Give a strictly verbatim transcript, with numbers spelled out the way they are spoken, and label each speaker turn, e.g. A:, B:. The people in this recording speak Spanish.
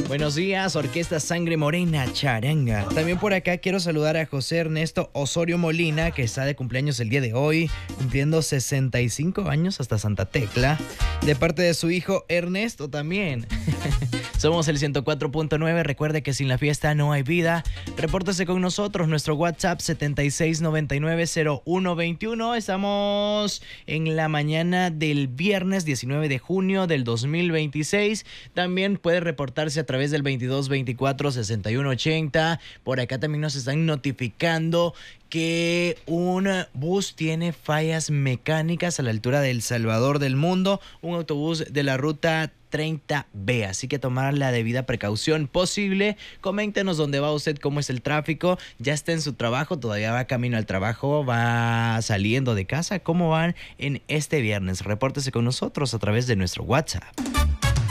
A: Buenos días, Orquesta Sangre Morena Charanga. También por acá quiero saludar a José Ernesto Osorio Molina, que está de cumpleaños el día de hoy, cumpliendo sesenta y cinco años hasta Santa Tecla, de parte de su hijo Ernesto también. Somos el ciento cuatro punto nueve. Recuerde que sin la fiesta no hay vida. Repórtese con nosotros. Nuestro WhatsApp setenta y seis noventa y nueve cero uno veintiuno. Estamos en la mañana del viernes diecinueve de junio del dos mil veintiséis. También puede reportarse a través del veintidós veinticuatro sesenta y uno ochenta. Por acá también nos están notificando que un bus tiene fallas mecánicas a la altura de El Salvador del Mundo, un autobús de la ruta treinta B, así que tomar la debida precaución posible. Coméntenos dónde va usted, cómo es el tráfico, ya está en su trabajo, todavía va camino al trabajo, va saliendo de casa, cómo van en este viernes. Repórtese con nosotros a través de nuestro WhatsApp.